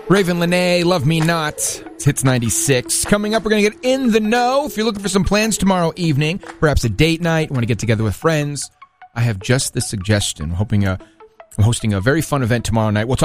Raven Lene, Love Me Not. It's Hits 96. Coming up, we're going to get in the know. If you're looking for some plans tomorrow evening, perhaps a date night, want to get together with friends, I have just the suggestion. I'm hosting a very fun event tomorrow night. We'll talk